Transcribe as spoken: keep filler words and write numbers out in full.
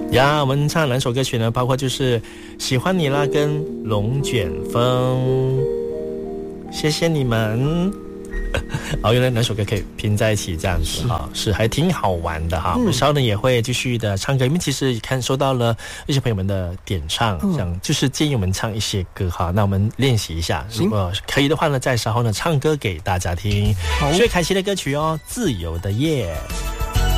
呀，我们唱两首歌曲呢，包括就是喜欢你啦跟龙卷风，谢谢你们。哦，原来两首歌可以拼在一起这样子哈，是还挺好玩的哈。我们稍后呢也会继续的唱歌，因为其实看收到了一些朋友们的点唱， 嗯、 这样就是建议我们唱一些歌哈。那我们练习一下，如果可以的话呢，再稍后呢唱歌给大家听。最开心的歌曲哦，《自由的夜》。